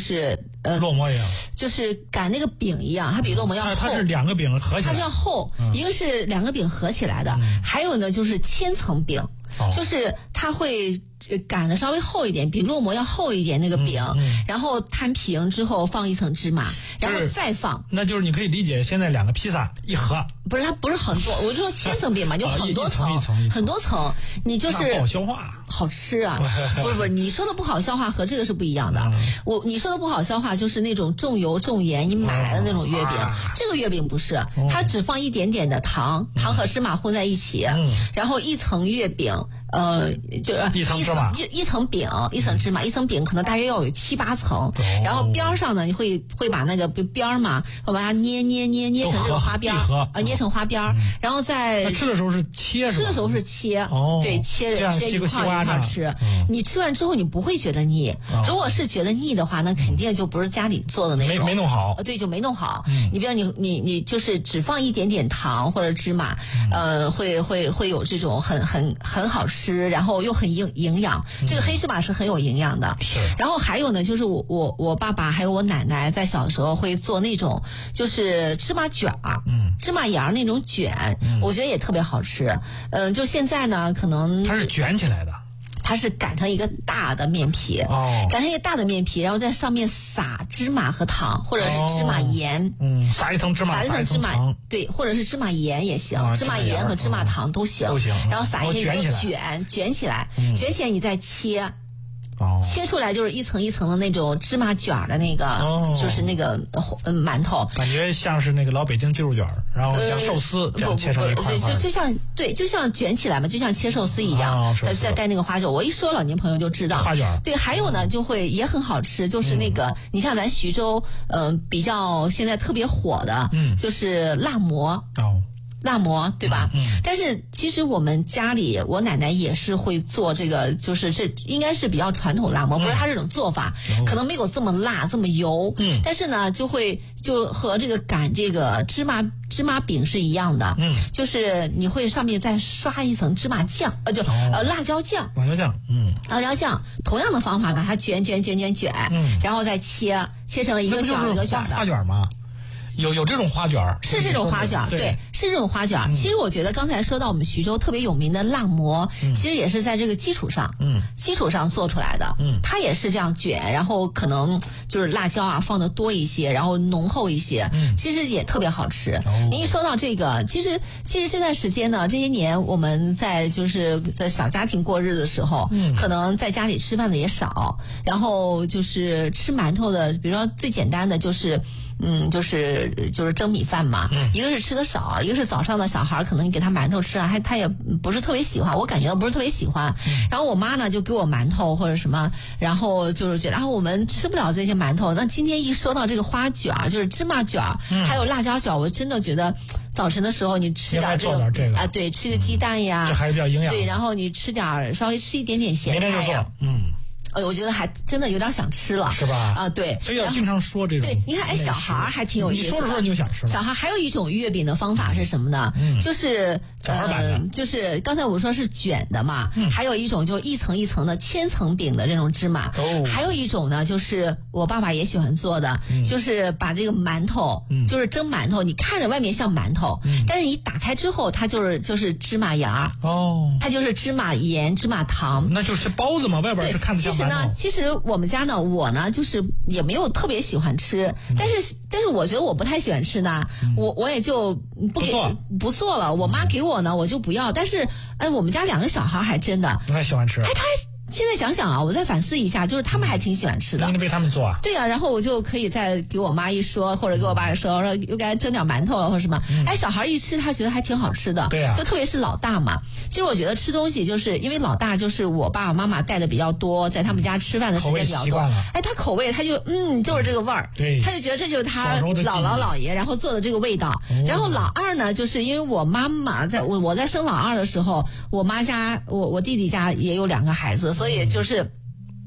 就是烙馍一样， 就是擀那个饼一样，它比烙馍要厚。 它是两个饼合起来， 它是要厚，一个是两个饼合起来的，还有呢就是千层饼，就是它会擀的稍微厚一点，比烙馍要厚一点那个饼，然后摊平之后放一层芝麻，然后再放。 那就是你可以理解，现在2个披萨一盒， 不是它不是很多，我就说千层饼嘛，就很多层，很多层，你就是不好消化。 好吃啊，不是你说的不好消化和这个是不一样的。你说的不好消化就是那种重油重盐你买来的那种月饼，这个月饼不是，它只放一点点的糖和芝麻混在一起，然后一层月饼。就是一层芝麻， 一层饼，一层芝麻，一层饼可能大约要有7、8层，然后边上呢，你会把那个边嘛，会把它捏成这个花边捏成花边，然后在吃的时候是切， 吃的时候是切，对，切一块吃。你吃完之后你不会觉得腻，如果是觉得腻的话，那肯定就不是家里做的那种， 没弄好， 对，就没弄好。你比如你就是只放一点点糖或者芝麻，会有这种很好吃。然后又很营养，这个黑芝麻是很有营养的。 是。 然后还有呢，就是我爸爸还有我奶奶在小时候会做那种就是芝麻卷儿，芝麻芽那种卷，我觉得也特别好吃。就现在呢，可能它是卷起来的。 它是擀成一个大的面皮，擀成一个大的面皮，然后在上面撒芝麻和糖，或者是芝麻盐， 撒一层芝麻， 撒一层芝麻，对，或者是芝麻盐也行，芝麻盐和芝麻糖都行，然后撒一些卷起来，卷起来你再切。切出来就是一层一层的那种芝麻卷的那个，就是那个馒头， 感觉像是那个老北京鸡肉卷，然后像寿司这样切成一块块， 就像卷起来嘛，就像切寿司一样，再带那个花卷。我一说老年朋友就知道花卷。 对，还有呢，就会也很好吃，就是那个你像咱徐州，比较现在特别火的，就是辣馍。辣馍对吧？但是其实我们家里我奶奶也是会做这个，就是这应该是比较传统辣馍，不是她这种做法，可能没有这么辣这么油，但是呢就和这个擀这个芝麻饼是一样的，就是你会上面再刷一层芝麻酱，辣椒酱，辣椒酱，同样的方法把它卷，然后再切成一个卷一个卷的花卷吗？有这种花卷， 是这种花卷，对，是这种花卷。其实我觉得刚才说到我们徐州特别有名的辣馍，其实也是在这个基础上做出来的。它也是这样卷，然后可能就是辣椒啊放的多一些，然后浓厚一些，其实也特别好吃。您一说到这个，其实这段时间呢，这些年我们在小家庭过日子的时候，可能在家里吃饭的也少，然后就是吃馒头的，比如说最简单的就是就是蒸米饭嘛，一个是吃的少，一个是早上的小孩可能你给他馒头吃啊，他也不是特别喜欢，我感觉到不是特别喜欢。然后我妈呢就给我馒头或者什么，然后就是觉得我们吃不了这些馒头。那今天一说到这个花卷，就是芝麻卷，还有辣椒卷，我真的觉得早晨的时候你吃点这个对，吃个鸡蛋呀， 这还是比较营养。 对，然后你稍微吃一点点咸菜呀，我觉得还真的有点想吃了， 是吧？ 对， 所以要经常说这种。 对，你看，小孩还挺有意思的。 你说着说着你就想吃了。 小孩还有一种月饼的方法是什么呢？就是就是刚才我说是卷的嘛，还有一种就一层一层的千层饼的这种芝麻，还有一种呢，就是我爸爸也喜欢做的，就是把这个馒头，就是蒸馒头，你看着外面像馒头，但是你打开之后，它就是芝麻芽，它就是芝麻盐、芝麻糖， 那就是包子嘛，外边是看着像馒头。 其实我们家呢，我呢就是也没有特别喜欢吃，但是我觉得我不太喜欢吃呢，我也就不做了。我妈给我呢，我就不要。但是我们家2个小孩还真的不太喜欢吃。 现在想想啊，我再反思一下，就是他们还挺喜欢吃的。 应该为他们做啊。 对啊，然后我就可以再给我妈一说，或者给我爸说又该蒸点馒头了或者什么。小孩一吃他觉得还挺好吃的。 对啊。 就特别是老大嘛。其实我觉得吃东西就是因为老大就是我爸爸妈妈带的比较多，在他们家吃饭的时间比较多。他口味他就就是这个味儿。对。他就觉得这就是他姥姥姥爷然后做的这个味道。然后老二呢，就是因为我妈妈我在生老二的时候，我妈家我弟弟家也有2个孩子，所以就是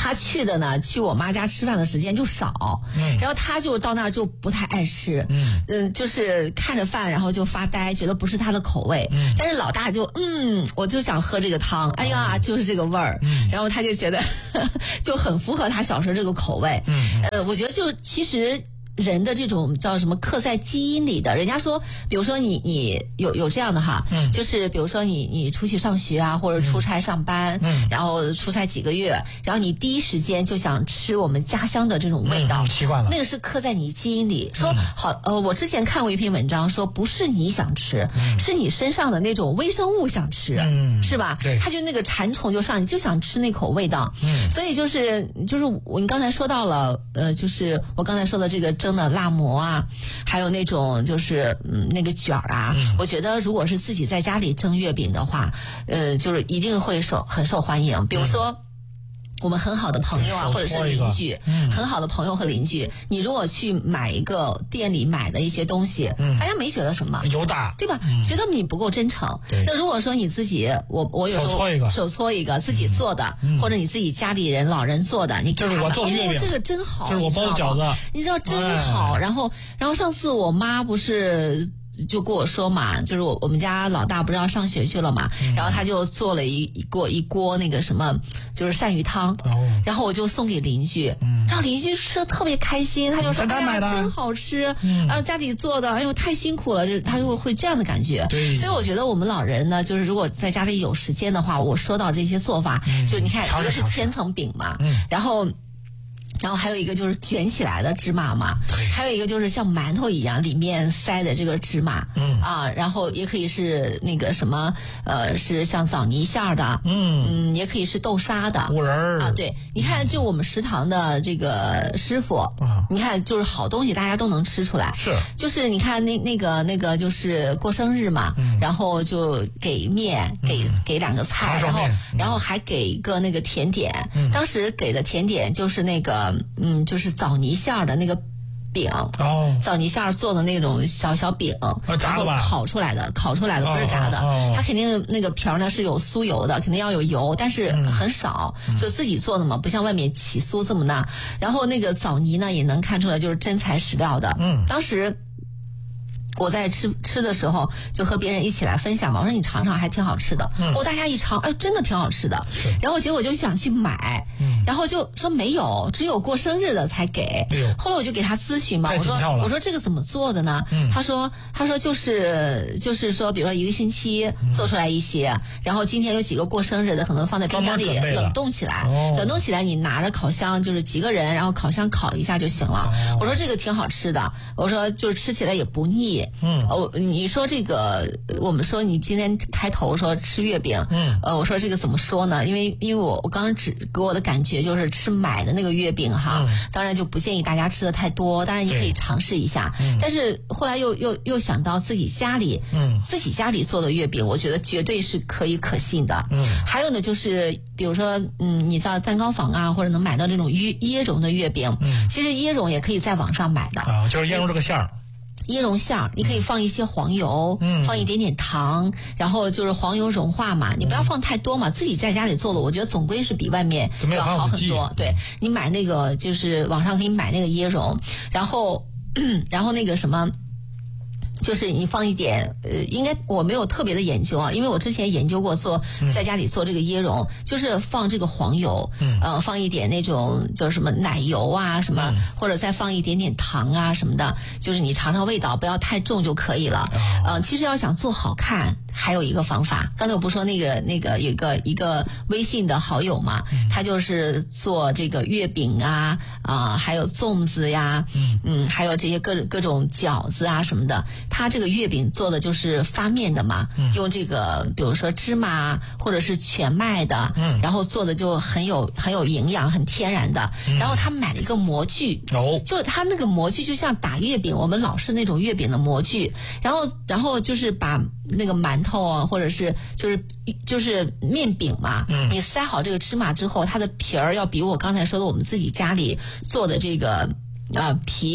他去我妈家吃饭的时间就少，然后他就到那儿就不太爱吃，就是看着饭然后就发呆，觉得不是他的口味，但是老大就我就想喝这个汤，哎呀就是这个味儿，然后他就觉得就很符合他小时候这个口味，我觉得就其实人的这种叫什么刻在基因里的，人家说比如说你有这样的哈，就是比如说你出去上学啊，或者出差上班，然后出差几个月，然后你第一时间就想吃我们家乡的这种味道， 习惯了， 那个是刻在你基因里。说好我之前看过一篇文章说，不是你想吃，是你身上的那种微生物想吃，是吧？ 对， 它就那个馋虫就上，你就想吃那口味道，所以就是你刚才说到了，就是我刚才说的这个蒸的辣馍啊，还有那种就是那个卷儿啊，我觉得如果是自己在家里蒸月饼的话，就是一定会很受欢迎。比如说我们很好的朋友啊，或者是邻居，很好的朋友和邻居，你如果去买一个店里买的一些东西，大家没觉得什么， 有打， 对吧？觉得你不够真诚。那如果说你自己，我有时候手搓一个自己做的，或者你自己家里人老人做的，你这是我做的月饼， 这个真好， 这是我包的饺子， 你知道真好。然后上次我妈不是就跟我说嘛，就是我们家老大不是要上学去了嘛，然后他就做了一锅那个什么，就是鳝鱼汤，然后我就送给邻居，然后邻居吃的特别开心，他就说哎呀真好吃，然后家里做的，哎呦太辛苦了，他就会这样的感觉。所以我觉得我们老人呢，就是如果在家里有时间的话，我说到这些做法，就你看一个是千层饼嘛，然后还有一个就是卷起来的芝麻嘛，还有一个就是像馒头一样里面塞的这个芝麻，然后也可以是那个什么，是像枣泥馅儿的，也可以是豆沙的， 五仁儿啊，对，你看就我们食堂的这个师傅，你看就是好东西大家都能吃出来， 是， 就是你看那个就是过生日嘛，然后就给面，给2个菜，然后还给一个那个甜点，当时给的甜点就是那个。就是枣泥馅儿的那个饼，枣泥馅儿做的那种小饼，然后烤出来的不是炸的，它肯定那个皮儿呢是有酥油的，肯定要有油，但是很少，就自己做的嘛，不像外面起酥这么大。然后那个枣泥呢也能看出来就是真材实料的，当时。我在吃的时候就和别人一起来分享嘛，我说你尝尝还挺好吃的，大家一尝，哎真的挺好吃的，然后结果就想去买，然后就说没有，只有过生日的才给，后来我就给他咨询嘛，我说这个怎么做的呢？他说就是说比如说1个星期做出来一些，然后今天有几个过生日的可能放在冰箱里冷冻起来，你拿着烤箱就是几个人，然后烤箱烤一下就行了。我说这个挺好吃的，我说就是吃起来也不腻。你说这个，我们说你今天开头说吃月饼，我说这个怎么说呢？因为我刚刚只给我的感觉就是吃买的那个月饼哈，当然就不建议大家吃的太多，当然你可以尝试一下。但是后来又想到自己家里做的月饼，我觉得绝对是可信的。还有呢就是比如说你在蛋糕坊啊，或者能买到这种椰蓉的月饼，其实椰蓉也可以在网上买的， 就是椰蓉这个馅儿。 椰蓉馅儿，你可以放一些黄油，放一点点糖，然后就是黄油融化嘛，你不要放太多嘛，自己在家里做的，我觉得总归是比外面要好很多。对，你买那个就是网上可以买那个椰蓉，然后那个什么。就是你放一点，应该我没有特别的研究啊，因为我之前研究过在家里做这个椰蓉，就是放这个黄油，放一点那种就是什么奶油啊什么，或者再放一点点糖啊什么的，就是你尝尝味道，不要太重就可以了。其实要想做好看，还有一个方法，刚才我不说那个一个微信的好友嘛，他就是做这个月饼啊还有粽子呀，还有这些各种饺子啊什么的。它这个月饼做的就是发面的嘛，用这个比如说芝麻或者是全麦的，然后做的就很有营养，很天然的。然后他买了一个模具，就是他那个模具就像打月饼，我们老式那种月饼的模具，然后就是把那个馒头啊，或者是就是面饼嘛，你塞好这个芝麻之后，它的皮儿要比我刚才说的我们自己家里做的这个皮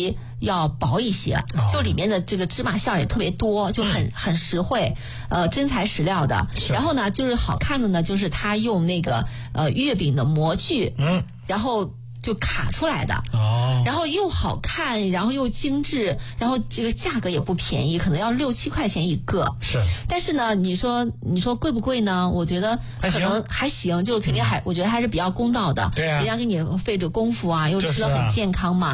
要薄一些，就里面的这个芝麻馅儿也特别多，就很实惠，真材实料的。然后呢，就是好看的呢，就是它用那个月饼的模具，然后就卡出来的，然后又好看，然后又精致，然后这个价格也不便宜，可能要6、7块钱一个。 是， 但是呢，你说贵不贵呢？我觉得可能还行，就是肯定我觉得还是比较公道的。 对啊， 人家给你费着功夫啊，又吃得很健康嘛。